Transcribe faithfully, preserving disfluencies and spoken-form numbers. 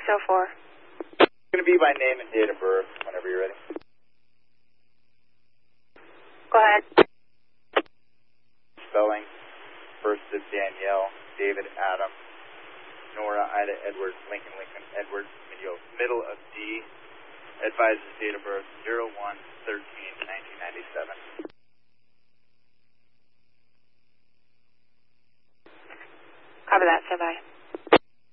oh four. It's going to be by name and date of birth whenever you're ready. Go ahead. Spelling, first is Danielle, David, Adam, Nora, Ida, Edward, Lincoln, Lincoln, Edward, middle, middle of D, advises date of birth zero one thirteen nineteen ninety-seven. Copy that, stand by.